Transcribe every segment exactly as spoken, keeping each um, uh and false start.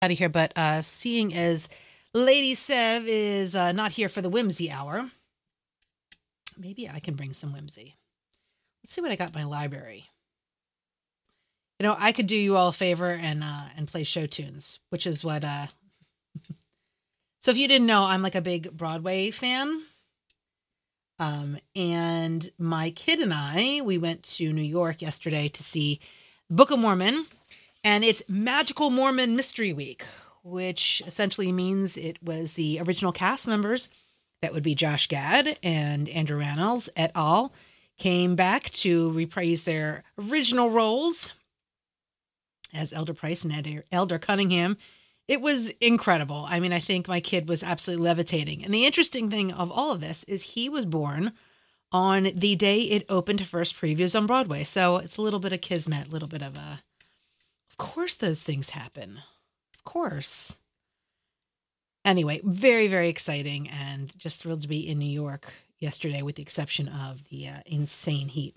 Out of here, but uh, seeing as Lady Sev is uh, not here for the whimsy hour, maybe I can bring some whimsy. Let's see what I got in my library. You know, I could do you all a favor and uh, and play show tunes, which is what. Uh... so if you didn't know, I'm like a big Broadway fan. Um, and my kid and I, we went to New York yesterday to see Book of Mormon. And it's Magical Mormon Mystery Week, which essentially means it was the original cast members, that would be Josh Gad and Andrew Rannells et al., came back to reprise their original roles as Elder Price and Elder Cunningham. It was incredible. I mean, I think my kid was absolutely levitating. And the interesting thing of all of this is he was born on the day it opened to first previews on Broadway. So it's a little bit of kismet, a little bit of a... Of course those things happen. Of course. Anyway, very, very exciting and just thrilled to be in New York yesterday with the exception of the uh, insane heat.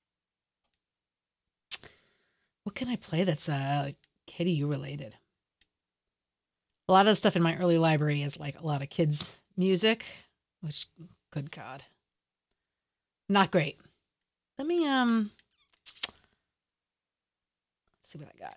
What can I play that's uh, K D U related? A lot of the stuff in my early library is like a lot of kids' music, which, good God, not great. Let me, um, let's see what I got.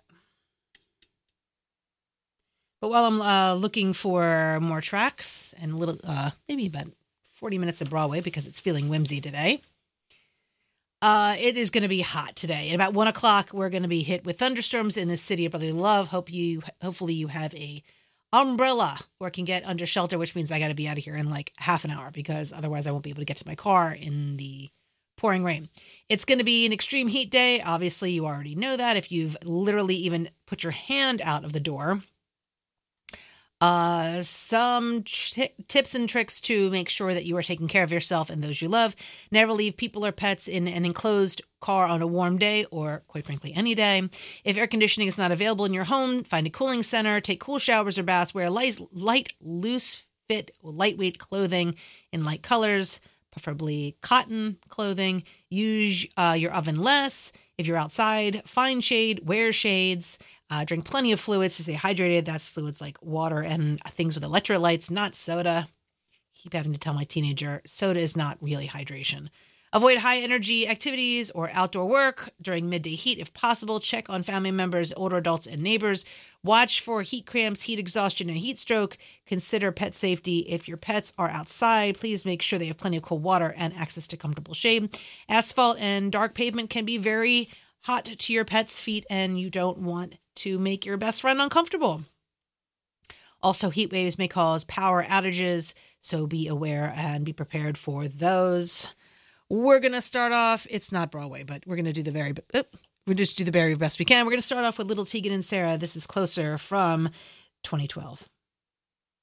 But while I'm uh, looking for more tracks and a little, uh, maybe about forty minutes of Broadway because it's feeling whimsy today, uh, it is going to be hot today. At about one o'clock, we're going to be hit with thunderstorms in the city of brotherly love. Hope you, hopefully you have a umbrella or can get under shelter, which means I got to be out of here in like half an hour because otherwise I won't be able to get to my car in the pouring rain. It's going to be an extreme heat day. Obviously, you already know that if you've literally even put your hand out of the door. Uh, some t- tips and tricks to make sure that you are taking care of yourself and those you love. Never leave people or pets in an enclosed car on a warm day or, quite frankly, any day. If air conditioning is not available in your home, find a cooling center, take cool showers or baths, wear light, light loose fit, lightweight clothing in light colors, preferably cotton clothing. Use uh, your oven less. If you're outside, find shade, wear shades. Uh, drink plenty of fluids to stay hydrated. That's fluids like water and things with electrolytes, not soda. Keep having to tell my teenager, soda is not really hydration. Avoid high energy activities or outdoor work during midday heat if possible. Check on family members, older adults, and neighbors. Watch for heat cramps, heat exhaustion, and heat stroke. Consider pet safety. If your pets are outside, please make sure they have plenty of cold water and access to comfortable shade. Asphalt and dark pavement can be very hot to your pet's feet, and you don't want to make your best friend uncomfortable. Also, heat waves may cause power outages, so be aware and be prepared for those. We're going to start off, it's not Broadway, but we're going to do the very, oh, we'll just do the very best we can. We're going to start off with Little Tegan and Sarah. This is Closer from twenty twelve.